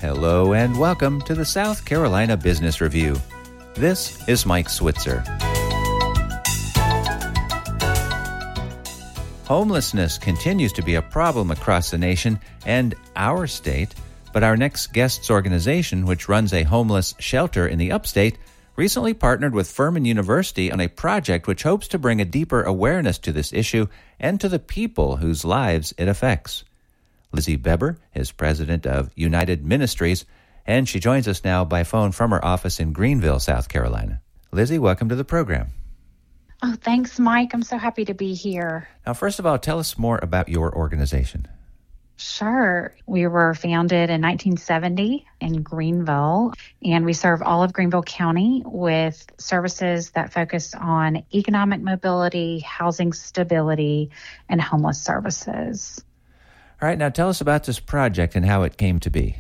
Hello and welcome to the South Carolina Business Review. This is Mike Switzer. Homelessness continues to be a problem across the nation and our state, but our next guest's organization, which runs a homeless shelter in the upstate, recently partnered with Furman University on a project which hopes to bring a deeper awareness to this issue and to the people whose lives it affects. Lizzie Beber is president of United Ministries, and she joins us now by phone from her office in Greenville, South Carolina. Lizzie, welcome to the program. Oh, thanks, Mike. I'm so happy to be here. Now, first of all, tell us more about your organization. Sure. We were founded in 1970 in Greenville, and we serve all of Greenville County with services that focus on economic mobility, housing stability, and homeless services. All right, now tell us about this project and how it came to be.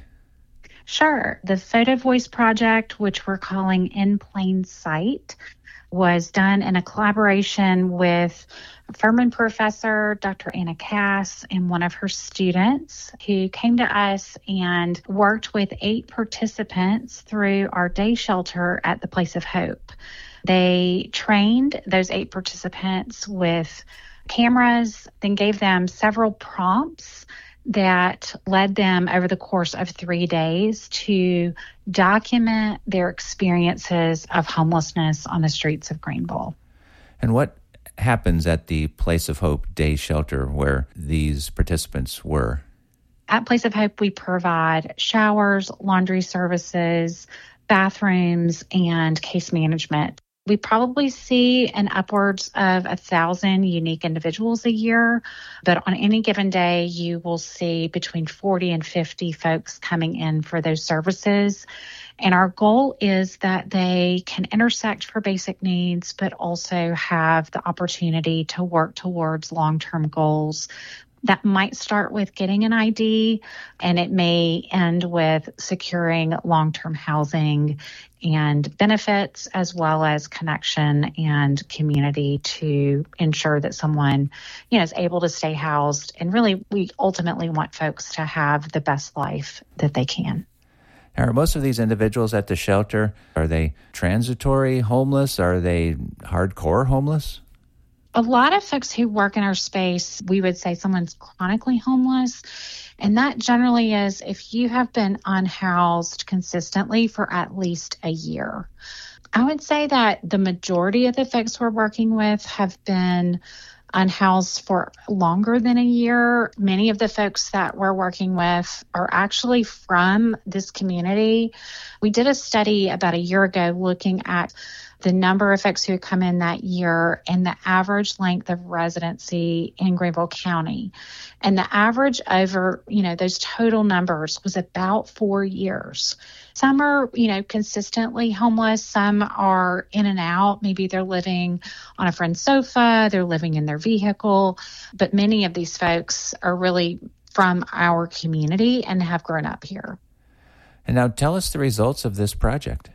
Sure. The Photo Voice Project, which we're calling In Plain Sight, was done in a collaboration with Furman professor Dr. Anna Cass and one of her students who came to us and worked with 8 participants through our day shelter at the Place of Hope. They trained those 8 participants with cameras, then gave them several prompts that led them over the course of 3 days to document their experiences of homelessness on the streets of Greenville. And what happens at the Place of Hope Day Shelter where these participants were? At Place of Hope, we provide showers, laundry services, bathrooms, and case management. We probably see an upwards of 1,000 unique individuals a year, but on any given day, you will see between 40 and 50 folks coming in for those services. And our goal is that they can intersect for basic needs, but also have the opportunity to work towards long-term goals. That might start with getting an ID, and it may end with securing long-term housing and benefits, as well as connection and community to ensure that someone, is able to stay housed. And really, we ultimately want folks to have the best life that they can. Now, are most of these individuals at the shelter, are they transitory homeless? Are they hardcore homeless? A lot of folks who work in our space, we would say someone's chronically homeless. And that generally is if you have been unhoused consistently for at least a year. I would say that the majority of the folks we're working with have been unhoused for longer than a year. Many of the folks that we're working with are actually from this community. We did a study about a year ago looking at the number of folks who had come in that year and the average length of residency in Greenville County. And the average over, those total numbers was about 4 years. Some are, consistently homeless. Some are in and out. Maybe they're living on a friend's sofa. They're living in their vehicle. But many of these folks are really from our community and have grown up here. And now tell us the results of this project.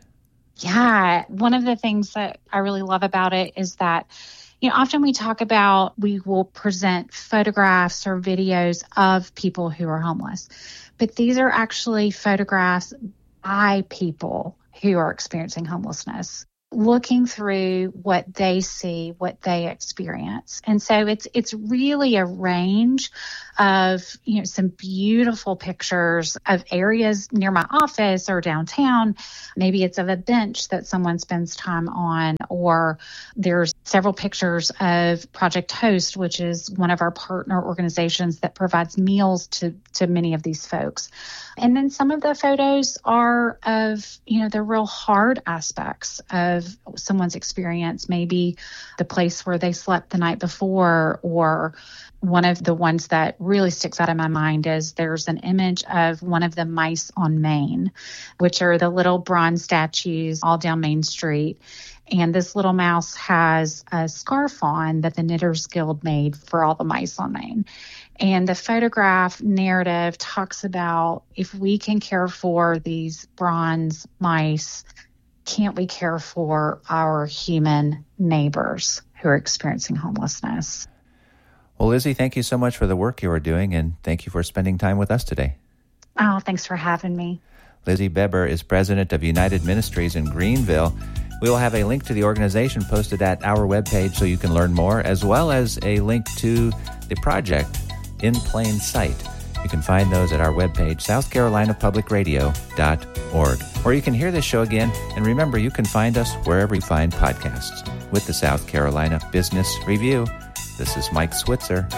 Yeah, one of the things that I really love about it is that, often we talk about we will present photographs or videos of people who are homeless, but these are actually photographs by people who are experiencing homelessness, looking through what they see, what they experience. And so it's really a range of, some beautiful pictures of areas near my office or downtown. Maybe it's of a bench that someone spends time on, or there's several pictures of Project Host, which is one of our partner organizations that provides meals to many of these folks. And then some of the photos are of, the real hard aspects of someone's experience, maybe the place where they slept the night before, or one of the ones that really sticks out in my mind is there's an image of one of the mice on Main, which are the little bronze statues all down Main Street. And this little mouse has a scarf on that the Knitters Guild made for all the mice on Main. And the photograph narrative talks about if we can care for these bronze mice, can't we care for our human neighbors who are experiencing homelessness? Well, Lizzie, thank you so much for the work you are doing, and thank you for spending time with us today. Oh, thanks for having me. Lizzie Beber is president of United Ministries in Greenville. We will have a link to the organization posted at our webpage so you can learn more, as well as a link to the project in plain sight. You can find those at our webpage, southcarolinapublicradio.org. Or you can hear this show again, and remember, you can find us wherever you find podcasts. With the South Carolina Business Review, this is Mike Switzer.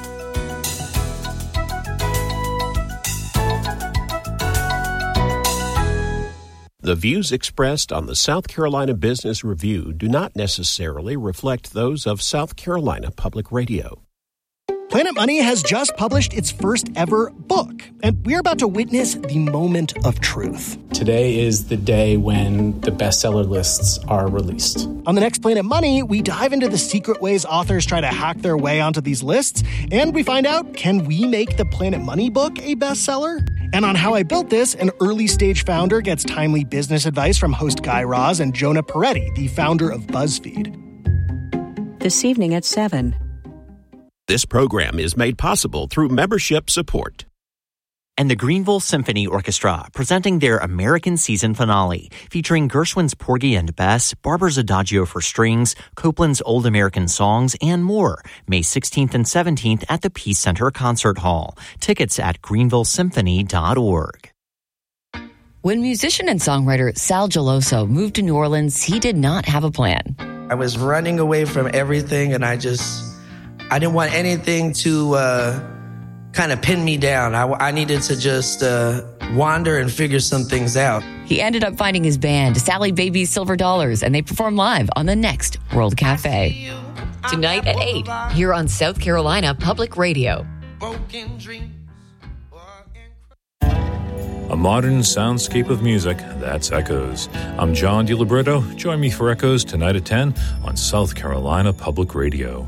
The views expressed on the South Carolina Business Review do not necessarily reflect those of South Carolina Public Radio. Planet Money has just published its first ever book, and we're about to witness the moment of truth. Today is the day when the bestseller lists are released. On the next Planet Money, we dive into the secret ways authors try to hack their way onto these lists, and we find out, can we make the Planet Money book a bestseller? And on How I Built This, an early-stage founder gets timely business advice from host Guy Raz and Jonah Peretti, the founder of BuzzFeed. This evening at 7. This program is made possible through membership support. And the Greenville Symphony Orchestra, presenting their American season finale, featuring Gershwin's Porgy and Bess, Barber's Adagio for Strings, Copland's Old American Songs, and more, May 16th and 17th at the Peace Center Concert Hall. Tickets at greenvillesymphony.org. When musician and songwriter Sal Geloso moved to New Orleans, he did not have a plan. I was running away from everything, and I didn't want anything to kind of pin me down. I needed to just wander and figure some things out. He ended up finding his band, Sally Baby's Silver Dollars, and they perform live on the next World Cafe. Tonight at 8, here on South Carolina Public Radio. A modern soundscape of music, that's Echoes. I'm John DiLiberto. Join me for Echoes tonight at 10 on South Carolina Public Radio.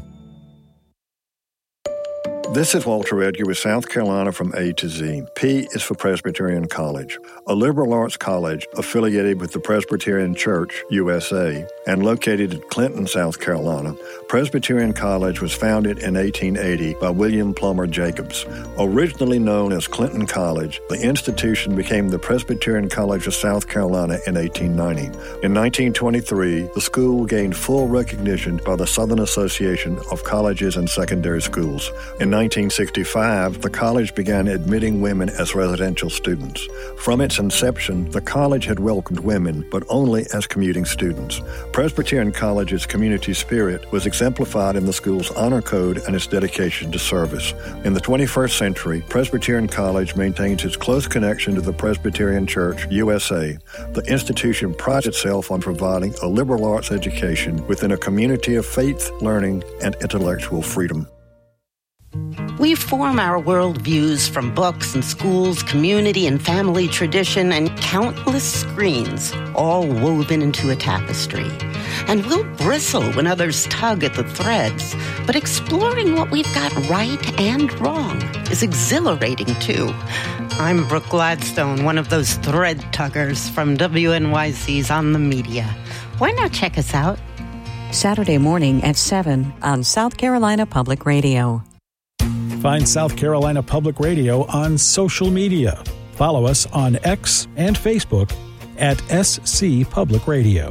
This is Walter Edgar with South Carolina from A to Z. P is for Presbyterian College, a liberal arts college affiliated with the Presbyterian Church, USA, and located in Clinton, South Carolina. Presbyterian College was founded in 1880 by William Plummer Jacobs. Originally known as Clinton College, the institution became the Presbyterian College of South Carolina in 1890. In 1923, the school gained full recognition by the Southern Association of Colleges and Secondary Schools. In 1965, the college began admitting women as residential students. From its inception, the college had welcomed women, but only as commuting students. Presbyterian College's community spirit was exemplified in the school's honor code and its dedication to service. In the 21st century, Presbyterian College maintains its close connection to the Presbyterian Church, USA. The institution prides itself on providing a liberal arts education within a community of faith, learning, and intellectual freedom. We form our worldviews from books and schools, community and family tradition, and countless screens, all woven into a tapestry. And we'll bristle when others tug at the threads, but exploring what we've got right and wrong is exhilarating, too. I'm Brooke Gladstone, one of those thread tuggers from WNYC's On the Media. Why not check us out? Saturday morning at 7 on South Carolina Public Radio. Find South Carolina Public Radio on social media. Follow us on X and Facebook at SC Public Radio.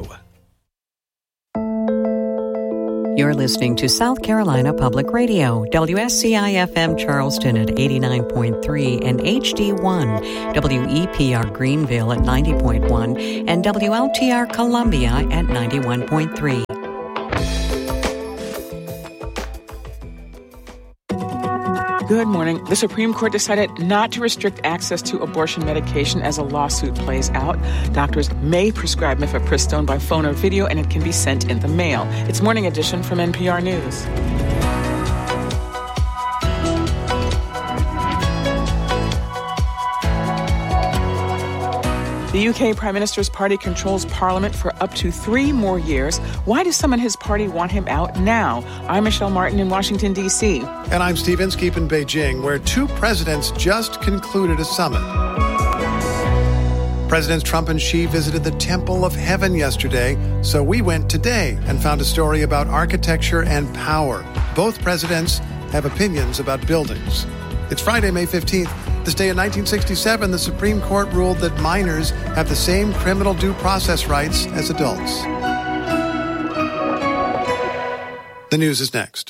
You're listening to South Carolina Public Radio, WSCI-FM Charleston at 89.3 and HD1, WEPR Greenville at 90.1, and WLTR Columbia at 91.3. Good morning. The Supreme Court decided not to restrict access to abortion medication as a lawsuit plays out. Doctors may prescribe mifepristone by phone or video, and it can be sent in the mail. It's Morning Edition from NPR News. The UK Prime Minister's party controls Parliament for up to 3 more years. Why does some in his party want him out now? I'm Michelle Martin in Washington, D.C. And I'm Steve Inskeep in Beijing, where 2 presidents just concluded a summit. Presidents Trump and Xi visited the Temple of Heaven yesterday, so we went today and found a story about architecture and power. Both presidents have opinions about buildings. It's Friday, May 15th. This day in 1967, the Supreme Court ruled that minors have the same criminal due process rights as adults. The news is next.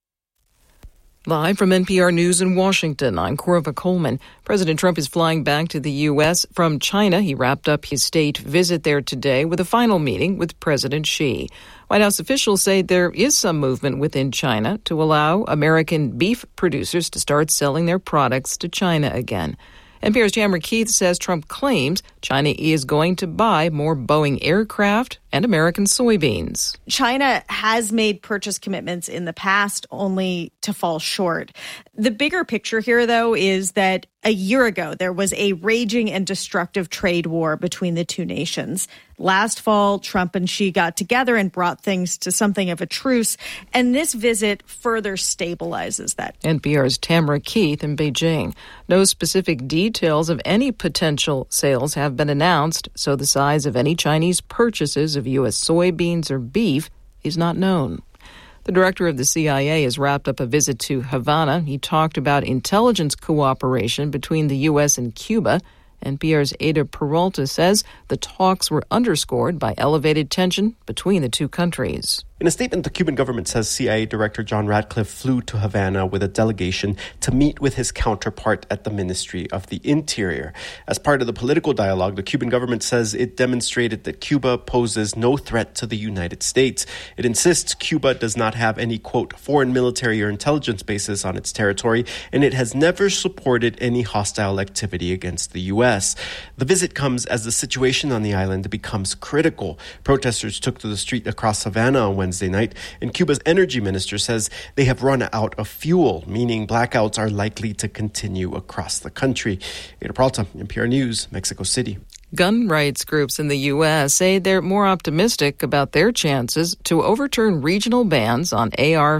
Live from NPR News in Washington, I'm Corva Coleman. President Trump is flying back to the U.S. from China. He wrapped up his state visit there today with a final meeting with President Xi. White House officials say there is some movement within China to allow American beef producers to start selling their products to China again. NPR's Tamara Keith says Trump claims China is going to buy more Boeing aircraft and American soybeans. China has made purchase commitments in the past, only to fall short. The bigger picture here, though, is that a year ago, there was a raging and destructive trade war between the two nations. Last fall, Trump and Xi got together and brought things to something of a truce, and this visit further stabilizes that. NPR's Tamara Keith in Beijing. No specific details of any potential sales have been announced, so the size of any Chinese purchases of U.S. soybeans or beef is not known. The director of the CIA has wrapped up a visit to Havana. He talked about intelligence cooperation between the U.S. and Cuba. NPR's Ada Peralta says the talks were underscored by elevated tension between the two countries. In a statement, the Cuban government says CIA Director John Ratcliffe flew to Havana with a delegation to meet with his counterpart at the Ministry of the Interior. As part of the political dialogue, the Cuban government says it demonstrated that Cuba poses no threat to the United States. It insists Cuba does not have any, quote, foreign military or intelligence bases on its territory, and it has never supported any hostile activity against the U.S. The visit comes as the situation on the island becomes critical. Protesters took to the street across Havana on Wednesday night, and Cuba's energy minister says they have run out of fuel, meaning blackouts are likely to continue across the country. Ada Peralta, NPR News, Mexico City. Gun rights groups in the U.S. say they're more optimistic about their chances to overturn regional bans on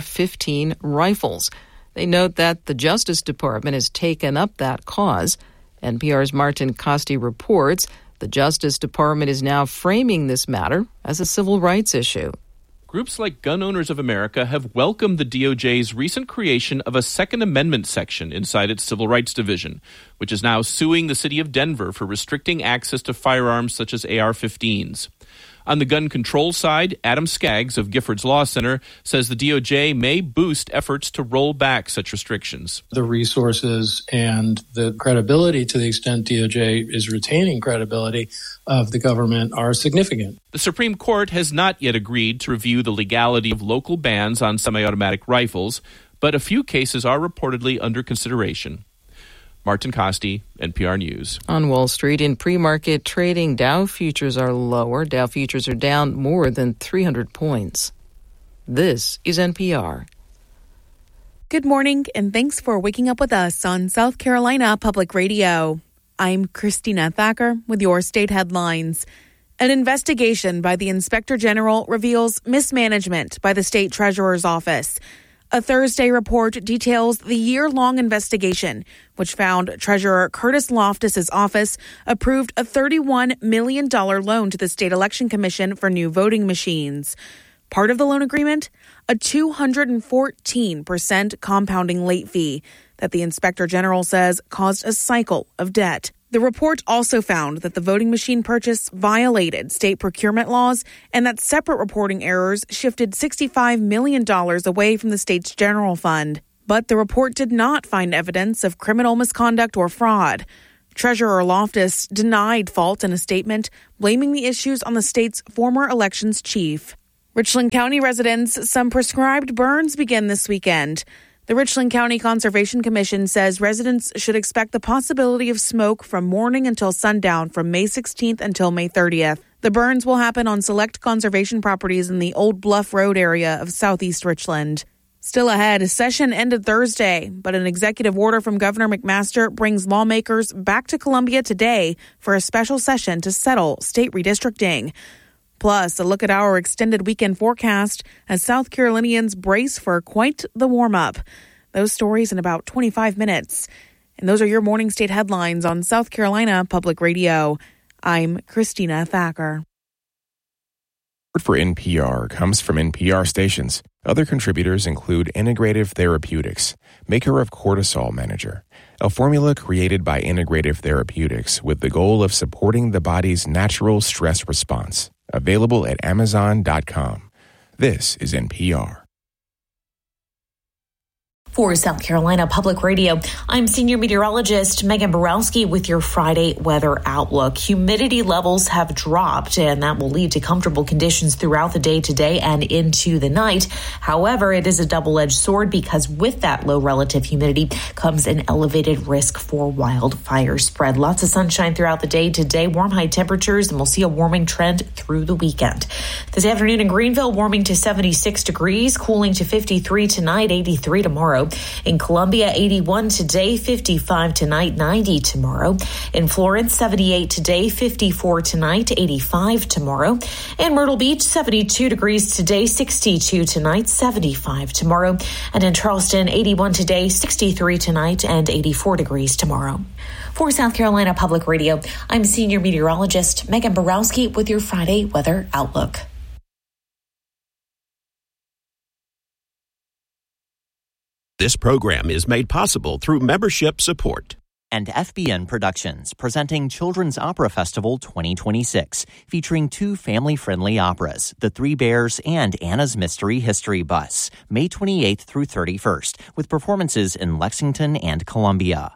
AR-15 rifles. They note that the Justice Department has taken up that cause. NPR's Martin Costi reports the Justice Department is now framing this matter as a civil rights issue. Groups like Gun Owners of America have welcomed the DOJ's recent creation of a Second Amendment section inside its Civil Rights Division, which is now suing the city of Denver for restricting access to firearms such as AR-15s. On the gun control side, Adam Skaggs of Giffords Law Center says the DOJ may boost efforts to roll back such restrictions. The resources and the credibility, to the extent DOJ is retaining credibility of the government, are significant. The Supreme Court has not yet agreed to review the legality of local bans on semi-automatic rifles, but a few cases are reportedly under consideration. Martin Costi, NPR News. On Wall Street, in pre-market trading, Dow futures are lower. Dow futures are down more than 300 points. This is NPR. Good morning, and thanks for waking up with us on South Carolina Public Radio. I'm Christina Thacker with your state headlines. An investigation by the Inspector General reveals mismanagement by the state treasurer's office. A Thursday report details the year-long investigation, which found Treasurer Curtis Loftus's office approved a $31 million loan to the State Election Commission for new voting machines. Part of the loan agreement, a 214% compounding late fee that the Inspector General says caused a cycle of debt. The report also found that the voting machine purchase violated state procurement laws and that separate reporting errors shifted $65 million away from the state's general fund. But the report did not find evidence of criminal misconduct or fraud. Treasurer Loftus denied fault in a statement, blaming the issues on the state's former elections chief. Richland County residents, some prescribed burns begin this weekend. The Richland County Conservation Commission says residents should expect the possibility of smoke from morning until sundown from May 16th until May 30th. The burns will happen on select conservation properties in the Old Bluff Road area of southeast Richland. Still ahead, session ended Thursday, but an executive order from Governor McMaster brings lawmakers back to Columbia today for a special session to settle state redistricting. Plus, a look at our extended weekend forecast as South Carolinians brace for quite the warm-up. Those stories in about 25 minutes. And those are your morning state headlines on South Carolina Public Radio. I'm Christina Thacker. For NPR comes from NPR stations. Other contributors include Integrative Therapeutics, maker of Cortisol Manager, a formula created by Integrative Therapeutics with the goal of supporting the body's natural stress response. Available at Amazon.com. This is NPR. For South Carolina Public Radio, I'm senior meteorologist Megan Borowski with your Friday weather outlook. Humidity levels have dropped, and that will lead to comfortable conditions throughout the day today and into the night. However, it is a double-edged sword because with that low relative humidity comes an elevated risk for wildfire spread. Lots of sunshine throughout the day today, warm high temperatures, and we'll see a warming trend through the weekend. This afternoon in Greenville, warming to 76 degrees, cooling to 53 tonight, 83 tomorrow. In Columbia, 81 today, 55 tonight, 90 tomorrow. In Florence, 78 today, 54 tonight, 85 tomorrow. In Myrtle Beach, 72 degrees today, 62 tonight, 75 tomorrow. And in Charleston, 81 today, 63 tonight, and 84 degrees tomorrow. For South Carolina Public Radio, I'm senior meteorologist Megan Borowski with your Friday weather outlook. This program is made possible through membership support. And FBN Productions, presenting Children's Opera Festival 2026, featuring two family-friendly operas, The Three Bears and Anna's Mystery History Bus, May 28th through 31st, with performances in Lexington and Columbia.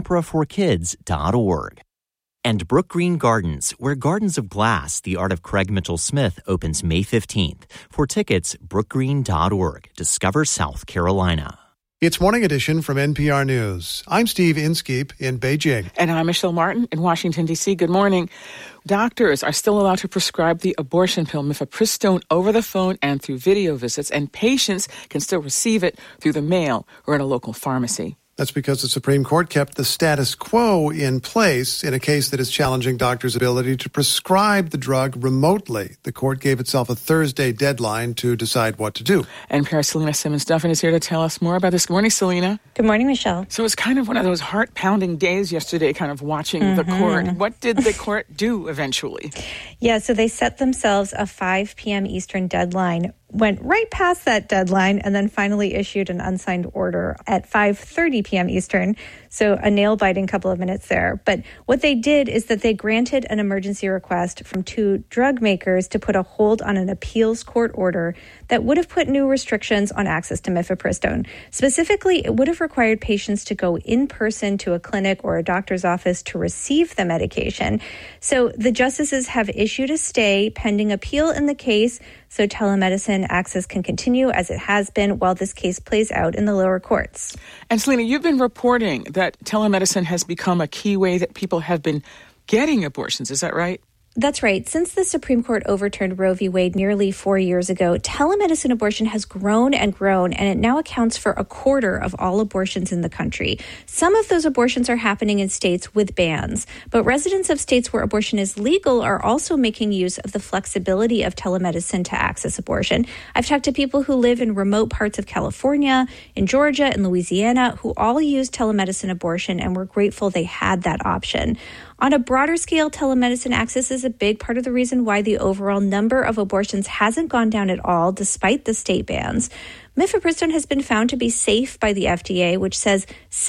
operaforkids.org. And Brook Green Gardens, where Gardens of Glass, the art of Craig Mitchell Smith, opens May 15th. For tickets, brookgreen.org. Discover South Carolina. It's Morning Edition from NPR News. I'm Steve Inskeep in Beijing. And I'm Michelle Martin in Washington, D.C. Good morning. Doctors are still allowed to prescribe the abortion pill mifepristone over the phone and through video visits, and patients can still receive it through the mail or at a local pharmacy. That's because the Supreme Court kept the status quo in place in a case that is challenging doctors' ability to prescribe the drug remotely. The court gave itself a Thursday deadline to decide what to do. NPR's Selena Simmons-Duffin is here to tell us more about this. Good morning, Selena. Good morning, Michelle. So it's kind of one of those heart-pounding days yesterday, kind of watching the court. What did the court do eventually? Yeah, so they set themselves a 5 p.m. Eastern deadline, went right past that deadline, and then finally issued an unsigned order at 5:30 p.m. Eastern. So a nail-biting couple of minutes there. But what they did is that they granted an emergency request from two drug makers to put a hold on an appeals court order that would have put new restrictions on access to mifepristone. Specifically, it would have required patients to go in person to a clinic or a doctor's office to receive the medication. So the justices have issued a stay pending appeal in the case, so telemedicine access can continue as it has been while this case plays out in the lower courts. And Selena, you've been reporting that telemedicine has become a key way that people have been getting abortions. Is that right? That's right. Since the Supreme Court overturned Roe v. Wade nearly 4 years ago, telemedicine abortion has grown, and it now accounts for a quarter of all abortions in the country. Some of those abortions are happening in states with bans, but residents of states where abortion is legal are also making use of the flexibility of telemedicine to access abortion. I've talked to people who live in remote parts of California, in Georgia, and Louisiana, who all use telemedicine abortion and were grateful they had that option. On a broader scale, telemedicine access is a big part of the reason why the overall number of abortions hasn't gone down at all, despite the state bans. Mifepristone has been found to be safe by the FDA, which says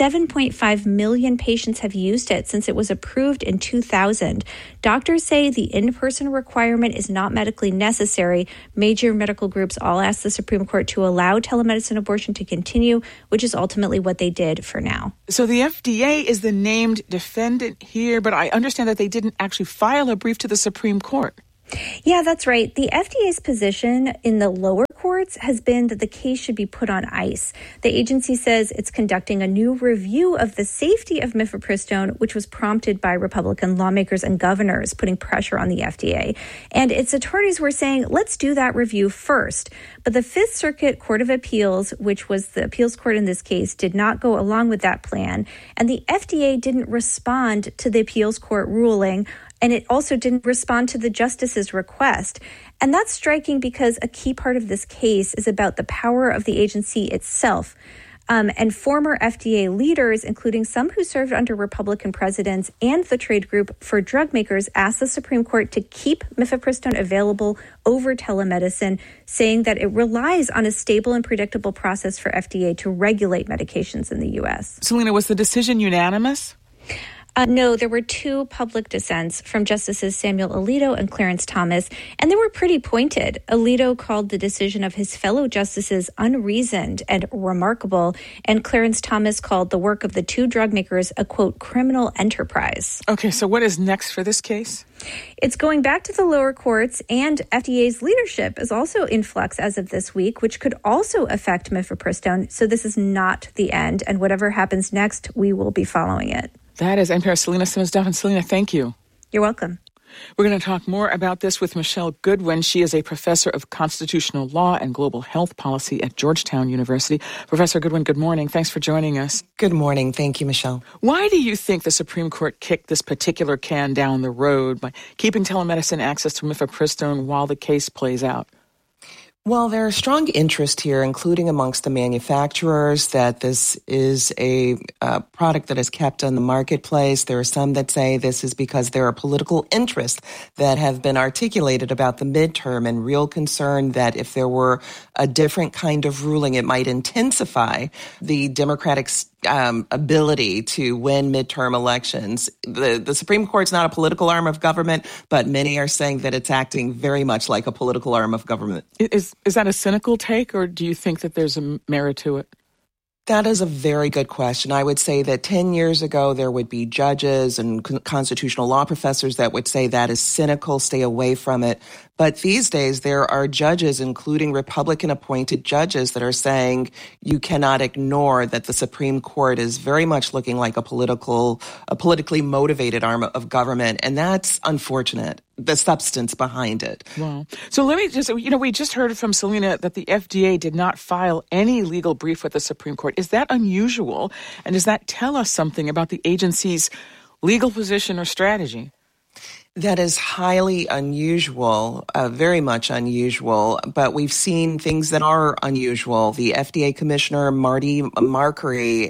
7.5 million patients have used it since it was approved in 2000. Doctors say the in-person requirement is not medically necessary. Major medical groups all asked the Supreme Court to allow telemedicine abortion to continue, which is ultimately what they did for now. So the FDA is the named defendant here, but I understand that they didn't actually file a brief to the Supreme Court. Yeah, that's right. The FDA's position in the lower courts has been that the case should be put on ice. The agency says it's conducting a new review of the safety of mifepristone, which was prompted by Republican lawmakers and governors putting pressure on the FDA. And its attorneys were saying, let's do that review first. But the Fifth Circuit Court of Appeals, which was the appeals court in this case, did not go along with that plan. And the FDA didn't respond to the appeals court ruling. And it also didn't respond to the justice's request. And that's striking because a key part of this case is about the power of the agency itself. And former FDA leaders, including some who served under Republican presidents and the trade group for drug makers, asked the Supreme Court to keep mifepristone available over telemedicine, saying that it relies on a stable and predictable process for FDA to regulate medications in the U.S. Selena, was the decision unanimous? No, there were two public dissents from Justices Samuel Alito and Clarence Thomas, and they were pretty pointed. Alito called the decision of his fellow justices unreasoned and remarkable, and Clarence Thomas called the work of the two drug makers a, quote, criminal enterprise. Okay, so what is next for this case? It's going back to the lower courts, and FDA's leadership is also in flux as of this week, which could also affect mifepristone. So this is not the end, and whatever happens next, we will be following it. That is NPR's Selena Simmons-Duffin. Selena, thank you. You're welcome. We're going to talk more about this with Michelle Goodwin. She is a professor of constitutional law and global health policy at Georgetown University. Professor Goodwin, good morning. Thanks for joining us. Good morning. Thank you, Michelle. Why do you think the Supreme Court kicked this particular can down the road by keeping telemedicine access to mifepristone while the case plays out? Well, there is strong interest here, including amongst the manufacturers, that this is a product that is kept on the marketplace. There are some that say this is because there are political interests that have been articulated about the midterm and real concern that if there were a different kind of ruling, it might intensify the Democratic ability to win midterm elections. The Supreme Court's not a political arm of government, but many are saying that it's acting very much like a political arm of government. Is that a cynical take, or do you think that there's a merit to it? That is a very good question. I would say that 10 years ago, there would be judges and constitutional law professors that would say that is cynical, stay away from it. But these days, there are judges, including Republican-appointed judges, that are saying you cannot ignore that the Supreme Court is very much looking like a politically motivated arm of government. And that's unfortunate, the substance behind it. Wow. So let me just, we just heard from Selena that the FDA did not file any legal brief with the Supreme Court. Is that unusual? And does that tell us something about the agency's legal position or strategy? That is highly unusual, very much unusual, but we've seen things that are unusual. The FDA Commissioner, Marty Makary,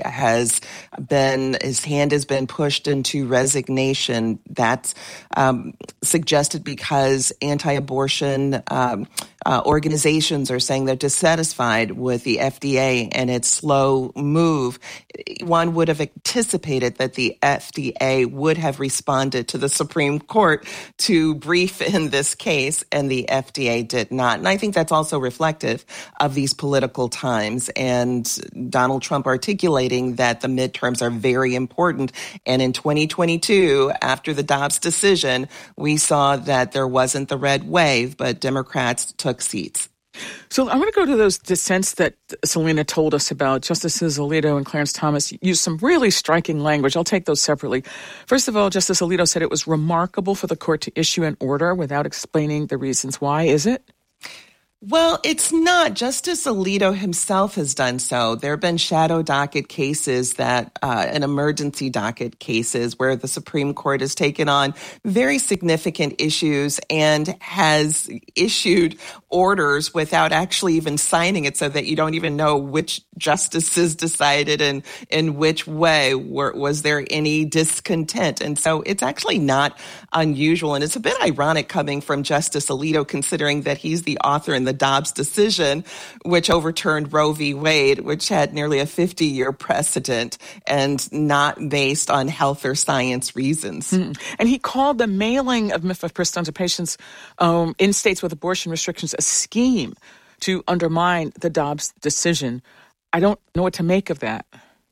his hand has been pushed into resignation. That's suggested because anti-abortion organizations are saying they're dissatisfied with the FDA and its slow move. One would have anticipated that the FDA would have responded to the Supreme Court to brief in this case, and the FDA did not. And I think that's also reflective of these political times and Donald Trump articulating that the midterms are very important. And in 2022, after the Dobbs decision, we saw that there wasn't the red wave, but Democrats took seats. So I'm going to go to those dissents that Selena told us about. Justices Alito and Clarence Thomas used some really striking language. I'll take those separately. First of all, Justice Alito said it was remarkable for the court to issue an order without explaining the reasons why. Is it? Well, it's not. Justice Alito himself has done so. There have been shadow docket cases and emergency docket cases where the Supreme Court has taken on very significant issues and has issued orders without actually even signing it so that you don't even know which justices decided and in which way. Was there any discontent? And so it's actually not unusual. And it's a bit ironic coming from Justice Alito, considering that he's the author in the Dobbs decision, which overturned Roe v. Wade, which had nearly a 50-year precedent and not based on health or science reasons. And he called the mailing of mifepristone to patients in states with abortion restrictions a scheme to undermine the Dobbs decision. I don't know what to make of that.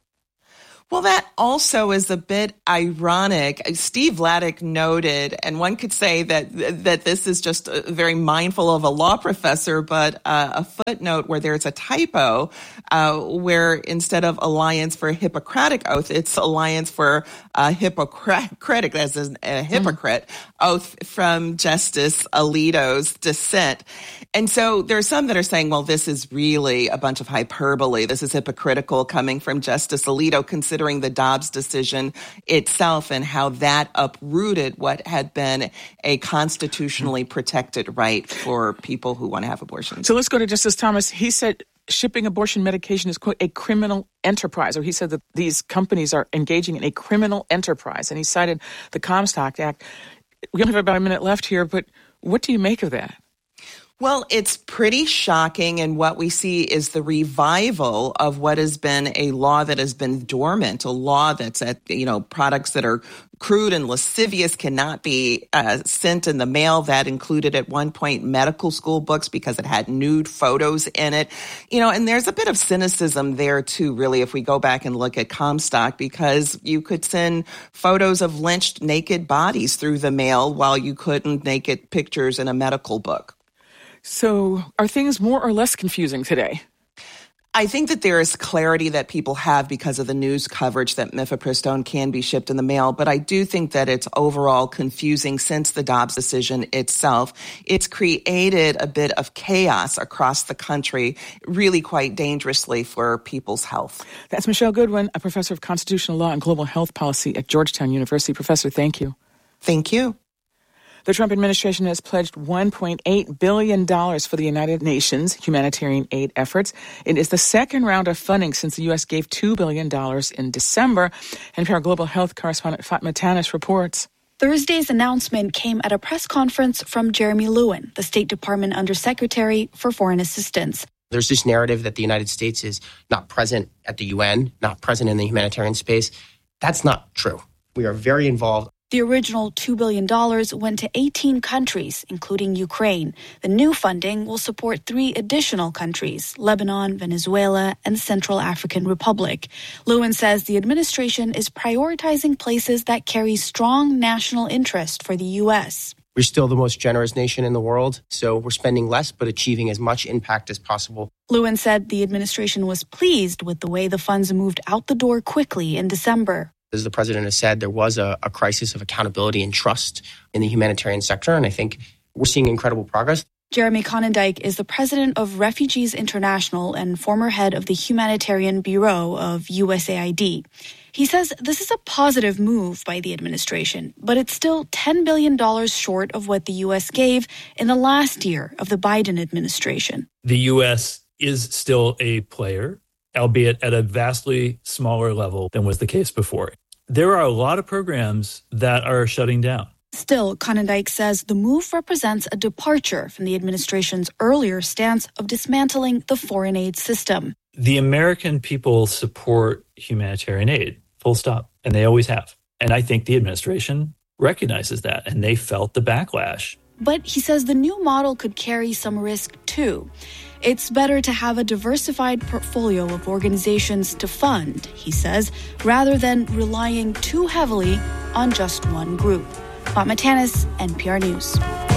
Well, that also is a bit ironic. Steve Vladeck noted, and one could say that this is just very mindful of a law professor, but a footnote where there's a typo, where instead of Alliance for a Hippocratic Oath, it's Alliance for a Hippocratic, as in a hypocrite, oath from Justice Alito's dissent. And so there's some that are saying, well, this is really a bunch of hyperbole. This is hypocritical coming from Justice Alito, considering the Dobbs decision itself and how that uprooted what had been a constitutionally protected right for people who want to have abortions. So let's go to Justice Thomas. He said shipping abortion medication is, quote, a criminal enterprise, or he said that these companies are engaging in a criminal enterprise, and he cited the Comstock Act. We only have about a minute left here, but what do you make of that? Well, it's pretty shocking, and what we see is the revival of what has been a law that has been dormant, a law that's products that are crude and lascivious cannot be sent in the mail. That included at one point medical school books because it had nude photos in it. And there's a bit of cynicism there too, really, if we go back and look at Comstock, because you could send photos of lynched naked bodies through the mail while you couldn't naked pictures in a medical book. So are things more or less confusing today? I think that there is clarity that people have because of the news coverage that mifepristone can be shipped in the mail, but I do think that it's overall confusing since the Dobbs decision itself. It's created a bit of chaos across the country, really quite dangerously for people's health. That's Michelle Goodwin, a professor of constitutional law and global health policy at Georgetown University. Professor, thank you. Thank you. The Trump administration has pledged $1.8 billion for the United Nations humanitarian aid efforts. It is the second round of funding since the U.S. gave $2 billion in December. NPR Global Health correspondent Fatma Tanis reports. Thursday's announcement came at a press conference from Jeremy Lewin, the State Department Undersecretary for Foreign Assistance. There's this narrative that the United States is not present at the UN, not present in the humanitarian space. That's not true. We are very involved. The original $2 billion went to 18 countries, including Ukraine. The new funding will support 3 additional countries, Lebanon, Venezuela, and Central African Republic. Lewin says the administration is prioritizing places that carry strong national interest for the U.S. We're still the most generous nation in the world, so we're spending less but achieving as much impact as possible. Lewin said the administration was pleased with the way the funds moved out the door quickly in December. As the president has said, there was a crisis of accountability and trust in the humanitarian sector, and I think we're seeing incredible progress. Jeremy Konyndyk is the president of Refugees International and former head of the Humanitarian Bureau of USAID. He says this is a positive move by the administration, but it's still $10 billion short of what the U.S. gave in the last year of the Biden administration. The U.S. is still a player, albeit at a vastly smaller level than was the case before. There are a lot of programs that are shutting down. Still, Konyndyk says the move represents a departure from the administration's earlier stance of dismantling the foreign aid system. The American people support humanitarian aid, full stop, and they always have. And I think the administration recognizes that, and they felt the backlash. But he says the new model could carry some risk, too. It's better to have a diversified portfolio of organizations to fund, he says, rather than relying too heavily on just one group. Fatma Tanis, NPR News.